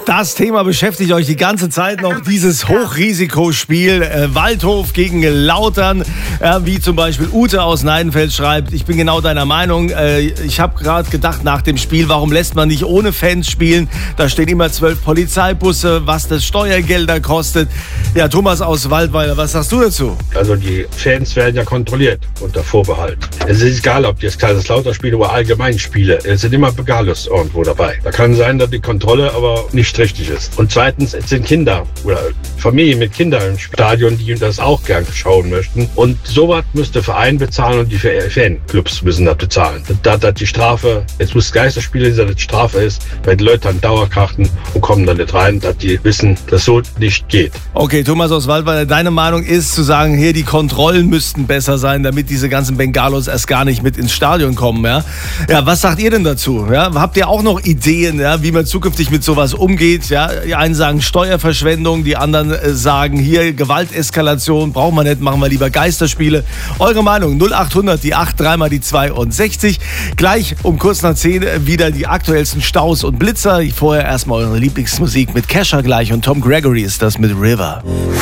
Das Thema beschäftigt euch die ganze Zeit noch, dieses Hochrisikospiel Waldhof gegen Lautern, wie zum Beispiel Ute aus Neidenfeld schreibt, ich bin genau deiner Meinung, ich habe gerade gedacht nach dem Spiel, warum lässt man nicht ohne Fans spielen, da stehen immer 12 Polizeibusse, was das Steuergelder kostet. Ja, Thomas aus Waldweiler, was sagst du dazu? Also die Fans werden ja kontrolliert unter Vorbehalt. Es ist egal, ob die jetzt Kaiserslautern spielen oder allgemein Spiele, es sind immer Begalos irgendwo dabei. Da kann sein, dass die Kontrolle aber nicht richtig ist. Und zweitens, es sind Kinder oder Familien mit Kindern im Stadion, die das auch gern schauen möchten. Und sowas müsste der Verein bezahlen und die Fanclubs müssen das bezahlen. Da die Strafe, jetzt muss Geisterspiele, dass das Strafe ist, weil die Leute dann Dauerkarten und kommen dann nicht rein, dass die wissen, dass so nicht geht. Okay, Thomas aus Waldweiler, deine Meinung ist zu sagen, hier die Kontrollen müssten besser sein, damit diese ganzen Bengalos erst gar nicht mit ins Stadion kommen. Ja, was sagt ihr denn dazu? Ja, habt ihr auch noch Ideen, wie man zukünftig mit sowas umgeht? Ja, die einen sagen Steuerverschwendung, die anderen sagen hier Gewalteskalation, brauchen wir nicht, machen wir lieber Geisterspiele. Eure Meinung 0800, die 8, 3 mal die 62. Gleich um kurz nach 10 wieder die aktuellsten Staus und Blitzer. Vorher erstmal eure Lieblingsmusik mit Kesha gleich und Tom Gregory ist das mit River.